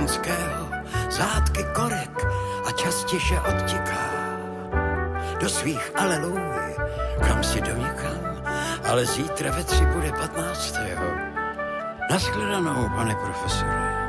Komenského, zátky korek a čas tiše odtiká do svých alelůj, kam si donikám, ale zítra ve 3 bude 15. Naschledanou, pane profesore.